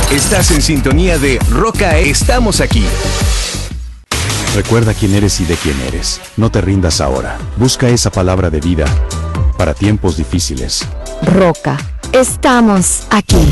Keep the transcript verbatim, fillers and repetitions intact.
Estás en sintonía de Roca, estamos aquí. Recuerda quién eres y de quién eres. No te rindas ahora. Busca esa palabra de vida para tiempos difíciles. Roca, estamos aquí.